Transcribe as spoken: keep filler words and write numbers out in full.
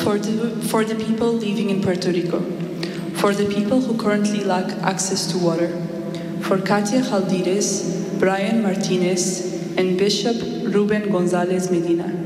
for the, for the people living in Puerto Rico, for the people who currently lack access to water, for Katia Jaldires, Brian Martinez, and Bishop Ruben Gonzalez Medina,